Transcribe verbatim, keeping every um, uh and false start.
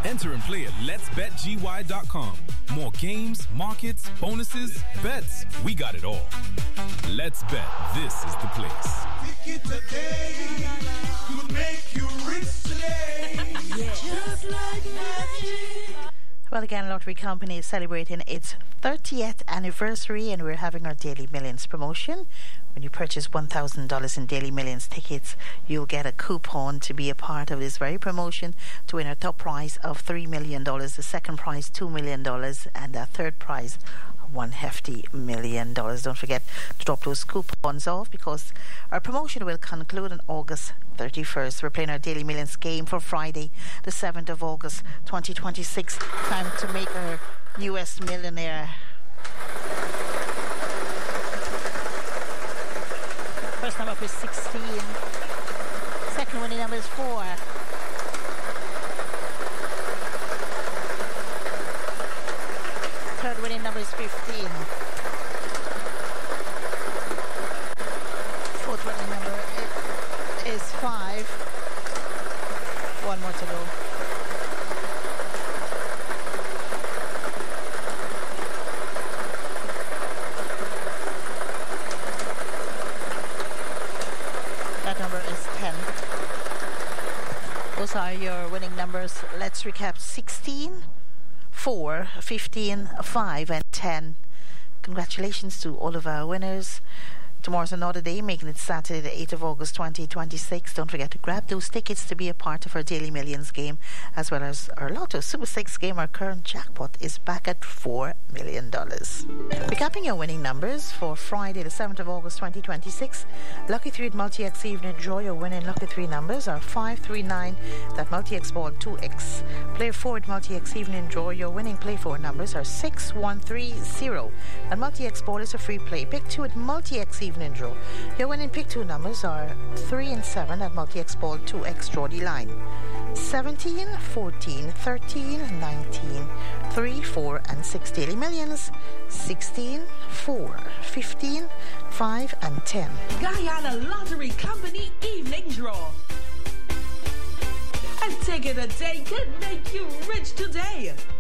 Enter and play at lets bet g y dot com. More games, markets, bonuses, bets. We got it all. Let's Bet. This is the place. It today could make you rich today. Yeah. Just like magic. Well, again, Lottery Company is celebrating its thirtieth anniversary, and we're having our Daily Millions promotion. When you purchase one thousand dollars in Daily Millions tickets, you'll get a coupon to be a part of this very promotion to win a top prize of three million dollars, the second prize two million dollars, and a third prize one hefty million dollars. Don't forget to drop those coupons off, because our promotion will conclude on August thirty-first. We're playing our Daily Millions game for Friday, the seventh of August, twenty twenty-six. Time to make our newest millionaire. First number up is sixteen. Second winning number is four. Third winning number is fifteen. Fourth winning number is five. One more to go. That number is ten. Those are your winning numbers. Let's recap: sixteen, four, fifteen, five, and ten. Congratulations to all of our winners. Tomorrow's another day, making it Saturday the eighth of August twenty twenty-six. Don't forget to grab those tickets to be a part of our Daily Millions game, as well as our Lotto Super six game. Our current jackpot is back at four million dollars. Recapping your winning numbers for Friday the seventh of August twenty twenty-six. Lucky three at Multi-X Evening Draw. Your winning lucky three numbers are five, three, nine. That Multi-X Ball two X. Play four at Multi-X Evening Draw. Your winning play four numbers are six, one, three, zero. And Multi-X Ball is a free play. Pick two at Multi-X Evening Draw. Your winning pick two numbers are three and seven at Multi-X Ball two X. Draw the line. seventeen, fourteen, thirteen, nineteen, three, four, and six. Daily Millions: sixteen, four, fifteen, five, and ten. Guyana Lottery Company Evening Draw. A ticket a day could make you rich today.